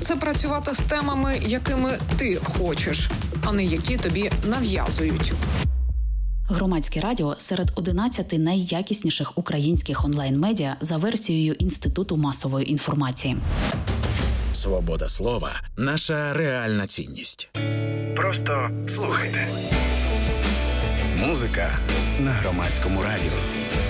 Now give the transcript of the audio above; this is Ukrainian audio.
Це працювати з темами, якими ти хочеш, а не які тобі нав'язують. Громадське радіо серед 11 найякісніших українських онлайн-медіа за версією Інституту масової інформації. Свобода слова – наша реальна цінність. Просто слухайте. Музика на Громадському радіо.